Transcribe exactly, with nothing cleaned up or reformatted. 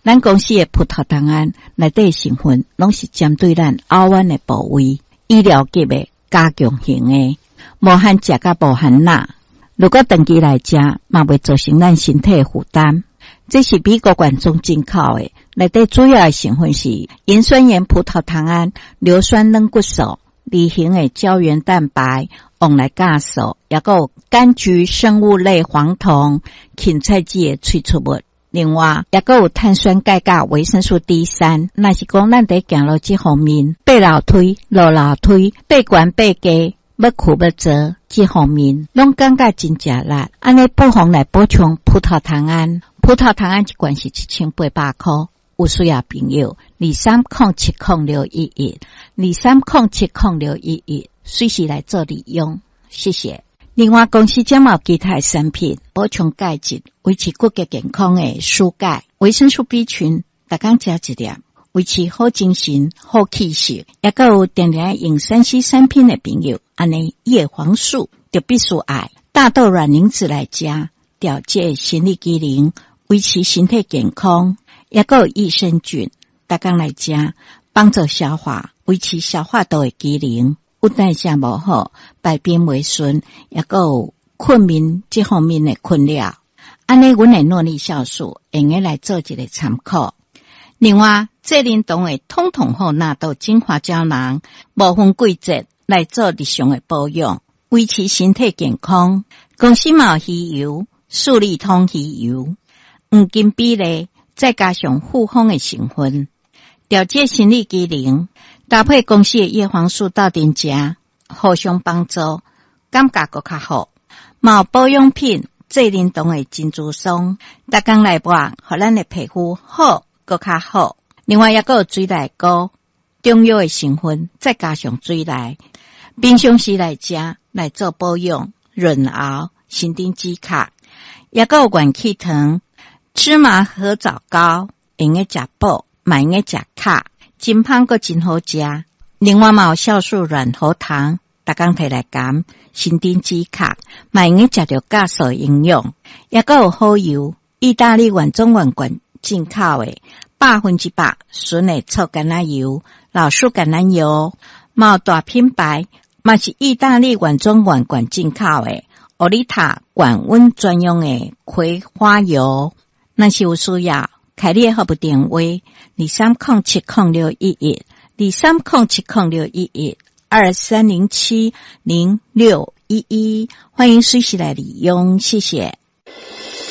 咱公司的葡萄糖胺内底成分拢是针对咱睾丸的部位，医疗级的加强型的，无含钾甲无含钠。如果长期来食，嘛袂造成咱身体负担。这是美国原装进口的，内底主要的成分是盐酸盐葡萄糖胺、硫酸软骨素、离型的胶原蛋白、往来酵素，也有柑橘生物类黄酮、芹菜籽的萃取物。另外，也有碳酸钙甲维生素 D 三。若是讲咱在行路这方面，爬楼梯、落楼梯、爬悬爬低，要苦要折，这方面拢感觉真吃力。安尼不妨来补充葡萄糖胺。葡萄糖胺一罐是一千八百块，有需要朋友二三零七零六一一二三零七零六一一，随时来做利用，谢谢。另外，公司将有其他的产品补充钙质，维持骨骼健康的蔬钙、维生素 B 群，逐工食一粒，维持好精神、好气色。也有定定用三 C 产品的朋友，安尼叶黄素就必须爱大豆卵磷脂来食，调节生理机能，维持身体健康。也有益生菌，逐工来食，帮助消化，维持消化道的机能。有代谢无好，排便袂顺，也有困眠这方面的困扰。安尼，阮的诺丽酵素用来来做一个参考。另外，这联动的通通好纳豆精华胶囊，无分季节来做日常的保养，维持身体健康。公司嘛有鱼油、素利通鱼油，黄金比例，再加上复方的成分，调节生理机能。搭配公司的叶黄素斗阵食，互相帮助，感觉更较好。嘛有保养品，最灵动的珍珠松，逐工来抹，互咱的皮肤好，更较好。另外也有水内膏，中药的成分，再加上水内，平常时来食，来做保养、润熬、神经止卡。也有元气糖、芝麻合枣膏，用个食补，嘛用个食卡。真芳阁真好食，另外嘛有酵素软喉糖，逐工摕来减神经止卡，嘛用个食着酵素营养，也阁有好油，意大利原装原罐进口的百分之百纯的臭橄榄油、老树橄榄油，嘛有大品牌，嘛是意大利原装原罐进口的欧丽塔管温专用的葵花油。若是有需要，开列号不电话二三零七零六一一二三零七零六一一二三零七零六一一，欢迎随时来利用，谢谢。